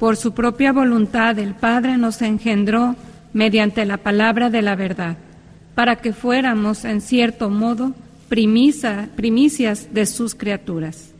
Por su propia voluntad el Padre nos engendró mediante la palabra de la verdad, para que fuéramos, en cierto modo, primicias de sus criaturas.